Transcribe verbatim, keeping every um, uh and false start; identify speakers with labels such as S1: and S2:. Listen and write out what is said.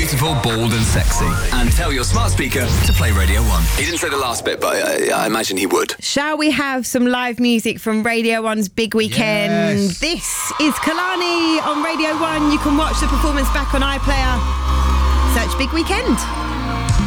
S1: beautiful, bold and sexy. And tell your smart speaker to play Radio one. He didn't say the last bit, but I, I imagine he would.
S2: Shall we have some live music from Radio one's Big Weekend?
S3: Yes.
S2: This is Kalani on Radio one. You can watch the performance back on iPlayer. Search Big Weekend.